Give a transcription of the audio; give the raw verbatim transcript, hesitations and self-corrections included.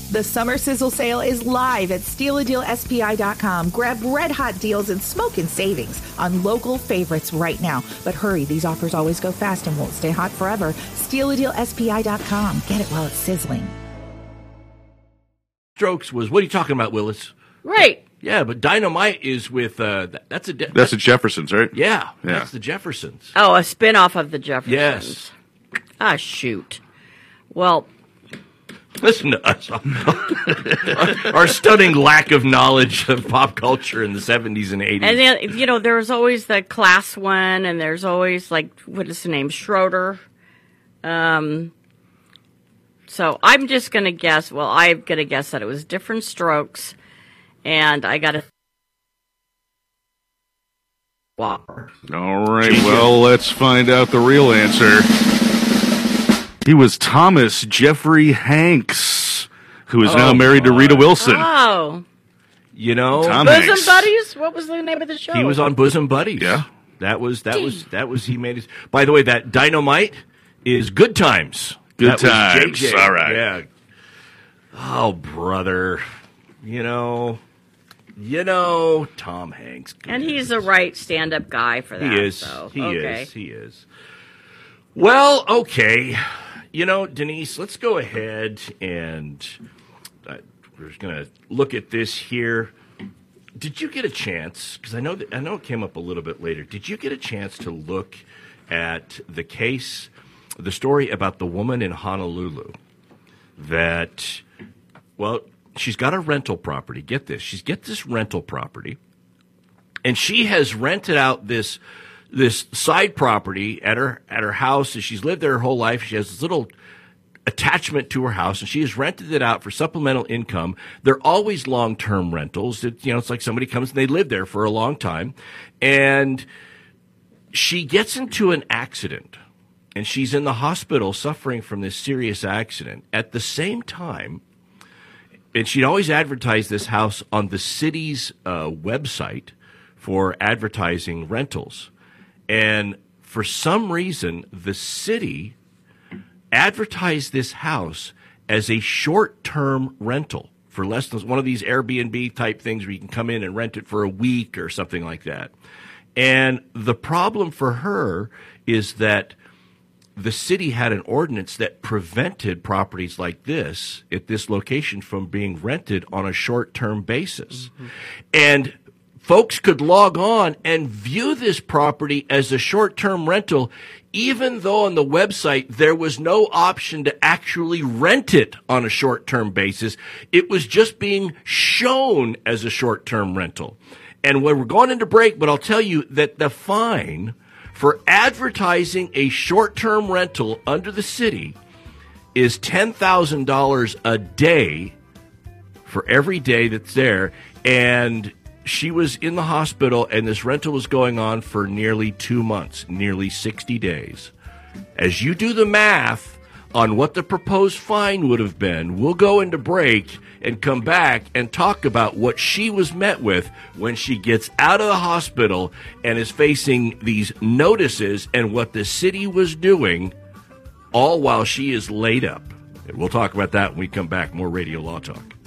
The Summer Sizzle Sale is live at steal a deal S P I dot com. Grab red-hot deals and smoking savings on local favorites right now. But hurry, these offers always go fast and won't stay hot forever. steal a deal S P I dot com. Get it while it's sizzling. Strokes was, what are you talking about, Willis? Right. Yeah, but Dynamite is with, uh, that, that's a... De- that's the Jeffersons, right? Yeah, yeah, that's the Jeffersons. Oh, a spin-off of the Jeffersons. Yes. Ah, shoot. Well... Listen to us. our, our stunning lack of knowledge of pop culture in the seventies and eighties. And then, you know, there's always the class one, and there's always, like, what is the name? Schroeder. Um... So I'm just going to guess, well, I'm going to guess that it was Different Strokes, and I got to... Wow. All right, well, let's find out the real answer. He was Thomas Jeffrey Hanks, who is oh, now married to Rita Wilson. Oh. You know... Tom Bosom Hanks. Buddies? What was the name of the show? He was on Bosom Buddies. Yeah. That was, that was, that was, he made his... By the way, that Dynamite is Good Times. Good that times. J J. All right. Yeah. Oh, brother. You know, you know, Tom Hanks. And he's the right stand-up guy for that. He is. So. He okay. is. He is. Well, okay. You know, Denise, let's go ahead and uh, we're just going to look at this here. Did you get a chance? Because I know that I know it came up a little bit later. Did you get a chance to look at the case? The story about the woman in Honolulu that, well, she's got a rental property. Get this. She's got this rental property, and she has rented out this this side property at her at her house. And she's lived there her whole life. She has this little attachment to her house, and she has rented it out for supplemental income. They're always long-term rentals. It, you know, it's like somebody comes and they live there for a long time. And she gets into an accident. And she's in the hospital suffering from this serious accident. At the same time, and she'd always advertised this house on the city's uh, website for advertising rentals. And for some reason, the city advertised this house as a short-term rental for less than one of these Airbnb type things where you can come in and rent it for a week or something like that. And the problem for her is that the city had an ordinance that prevented properties like this at this location from being rented on a short-term basis. Mm-hmm. And folks could log on and view this property as a short-term rental, even though on the website there was no option to actually rent it on a short-term basis. It was just being shown as a short-term rental. And when we're going into break, but I'll tell you that the fine for advertising a short-term rental under the city is ten thousand dollars a day for every day that's there. And she was in the hospital, and this rental was going on for nearly two months, nearly sixty days. As you do the math on what the proposed fine would have been, we'll go into break and come back and talk about what she was met with when she gets out of the hospital and is facing these notices and what the city was doing, all while she is laid up. And we'll talk about that when we come back. More Radio Law Talk.